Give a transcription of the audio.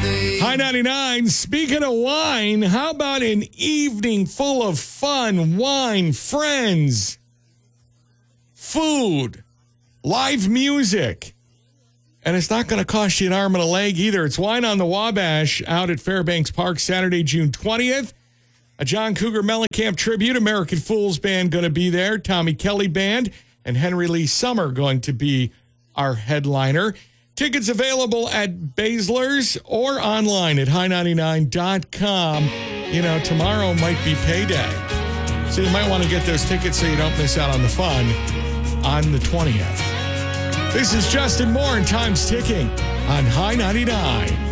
High 99, speaking of wine, how about an evening full of fun, wine, friends, food, live music? And it's not going to cost you an arm and a leg either. It's Wine on the Wabash out at Fairbanks Park Saturday, June 20th. A John Cougar Mellencamp tribute. American Fools Band going to be there. Tommy Kelly Band and Henry Lee Summer going to be our headliner. Tickets available at Baszler's or online at high99.com. You know, tomorrow might be payday. So you might want to get those tickets so you don't miss out on the fun on the 20th. This is Justin Moore and Time's Ticking on High 99.